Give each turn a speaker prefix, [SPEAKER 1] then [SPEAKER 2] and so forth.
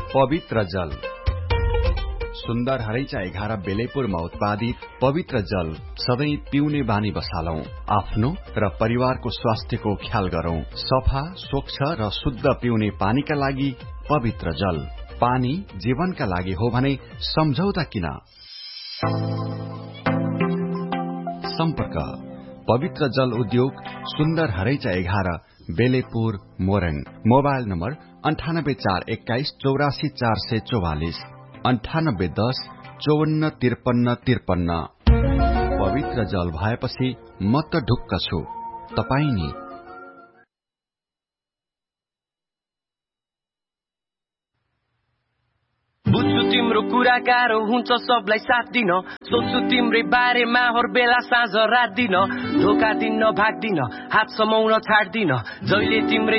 [SPEAKER 1] पवित्र जल। सुन्दर हरैचा 11 बेलेपुरमा उत्पादित पवित्र जल सधैं पिउने बानी बसालौं। आफ्नो र परिवारको स्वास्थ्यको ख्याल गरौं। सफा, स्वच्छ र शुद्ध पिउने पानीका लागि पवित्र जल। पानी जीवनका लागि हो भने सम्झौता किन? सम्पर्क पवित्र जल उद्योग, सुन्दर हरैचा 11 बेलेपुर मोरङ। Mobile number 9841 84 444 9810 54 53 53। पवित्र जल भएपछि म त ढुक्क छु, तपाई नि?
[SPEAKER 2] बुझ्छु तिम्रो कुरा गाह्रो हुन्छ सबलाई साथ दिन, सोच्छु तिम्रै बारेमा हर बेला साँझ रात दिन। धोका दिन भाग्दिन, हात समाउन छाड्दिन, जहिले तिम्रै